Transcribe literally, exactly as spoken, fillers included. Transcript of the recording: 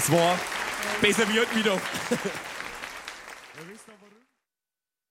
Es war besser wie heute Mittag. Ja, wisst ihr warum?